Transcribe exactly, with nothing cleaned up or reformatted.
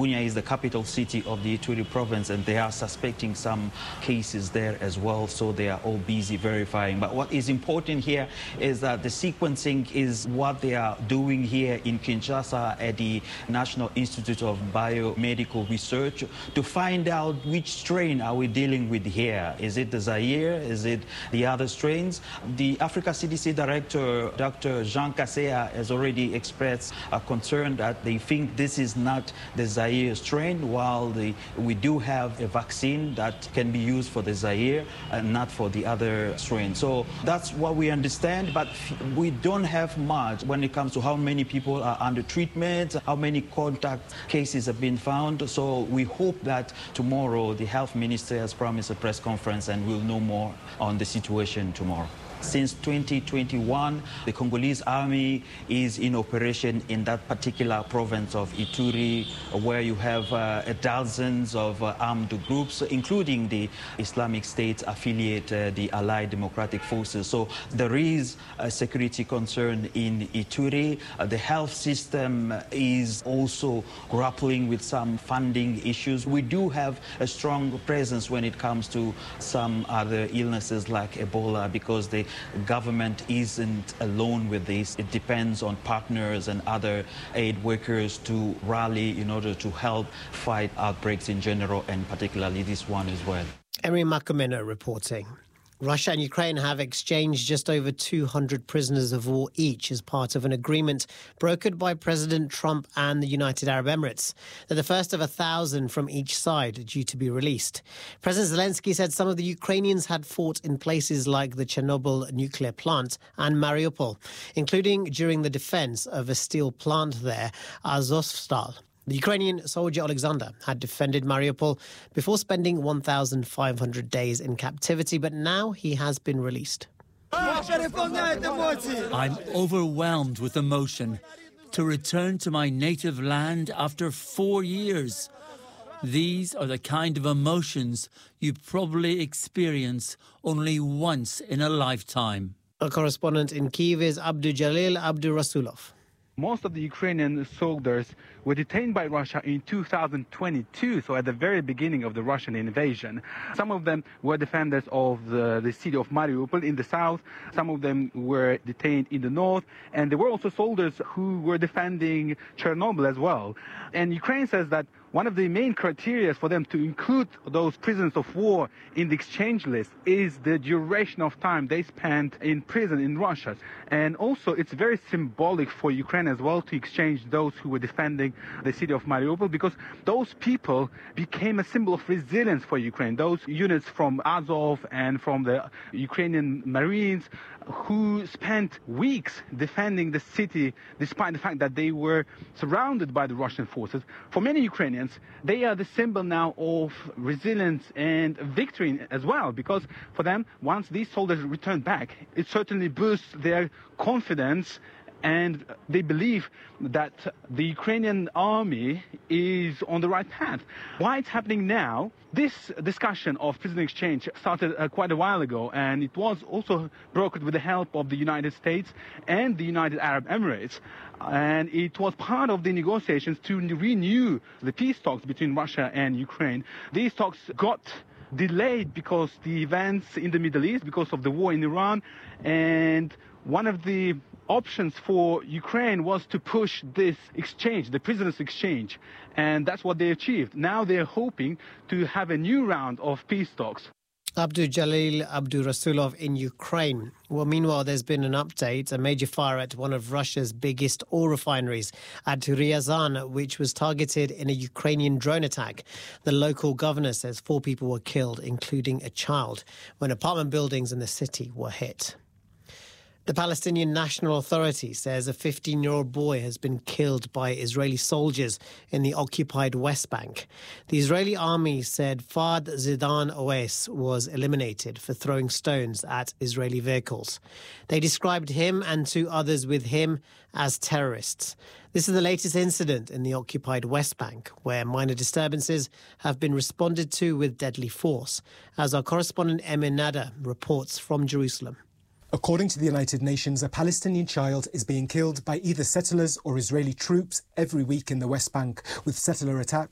Bunia is the capital city of the Ituri province, and they are suspecting some cases there as well, so they are all busy verifying. But what is important here is that the sequencing is what they are doing here in Kinshasa at the National Institute of Biomedical Research to find out which strain are we dealing with here. Is it the Zaire? Is it the other strains? The Africa C D C Director, Doctor Jean Kaseya, has already expressed a concern that they think this is not the Zaire strain, while the, we do have a vaccine that can be used for the Zaire and not for the other strain. So that's what we understand, but we don't have much when it comes to how many people are under treatment, how many contact cases have been found. So we hope that tomorrow the health minister has promised a press conference and we'll know more on the situation tomorrow. Since twenty twenty-one, the Congolese army is in operation in that particular province of Ituri, where you have uh, dozens of uh, armed groups, including the Islamic State affiliate, uh, the Allied Democratic Forces. So there is a security concern in Ituri. Uh, the health system is also grappling with some funding issues. We do have a strong presence when it comes to some other illnesses like Ebola, because the government isn't alone with this. It depends on partners and other aid workers to rally in order to help fight outbreaks in general, and particularly this one as well. Emery Makameno reporting. Russia and Ukraine have exchanged just over two hundred prisoners of war each as part of an agreement brokered by President Trump and the United Arab Emirates. They're the first of a thousand from each side due to be released. President Zelensky said some of the Ukrainians had fought in places like the Chernobyl nuclear plant and Mariupol, including during the defense of a steel plant there, Azovstal. The Ukrainian soldier Alexander had defended Mariupol before spending one thousand five hundred days in captivity, but now he has been released. I'm overwhelmed with emotion to return to my native land after four years. These are the kind of emotions you probably experience only once in a lifetime. Our correspondent in Kyiv is Abdujalil Abdurasulov. Most of the Ukrainian soldiers were detained by Russia in two thousand twenty-two, so at the very beginning of the Russian invasion. Some of them were defenders of the, the city of Mariupol in the south. Some of them were detained in the north. And there were also soldiers who were defending Chernobyl as well. And Ukraine says that one of the main criteria for them to include those prisoners of war in the exchange list is the duration of time they spent in prison in Russia. And also, it's very symbolic for Ukraine as well to exchange those who were defending the city of Mariupol, because those people became a symbol of resilience for Ukraine. Those units from Azov and from the Ukrainian Marines who spent weeks defending the city despite the fact that they were surrounded by the Russian forces. For many Ukrainians, they are the symbol now of resilience and victory as well, because for them, once these soldiers return back, it certainly boosts their confidence, and they believe that the Ukrainian army is on the right path. Why it's happening now? This discussion of prisoner exchange started uh, quite a while ago, and it was also brokered with the help of the United States and the United Arab Emirates. And it was part of the negotiations to renew the peace talks between Russia and Ukraine. These talks got delayed because the events in the Middle East, because of the war in Iran, and one of the options for Ukraine was to push this exchange, the prisoners exchange, and that's what they achieved. Now they're hoping to have a new round of peace talks. Abdujalil Abdurasulov in Ukraine. Well, meanwhile, there's been an update, a major fire at one of Russia's biggest oil refineries at Ryazan, which was targeted in a Ukrainian drone attack. The local governor says four people were killed, including a child, when apartment buildings in the city were hit. The Palestinian National Authority says a fifteen-year-old boy has been killed by Israeli soldiers in the occupied West Bank. The Israeli army said Fard Zidan Oes was eliminated for throwing stones at Israeli vehicles. They described him and two others with him as terrorists. This is the latest incident in the occupied West Bank, where minor disturbances have been responded to with deadly force, as our correspondent Emir Nada reports from Jerusalem. According to the United Nations, a Palestinian child is being killed by either settlers or Israeli troops every week in the West Bank, with settler attacks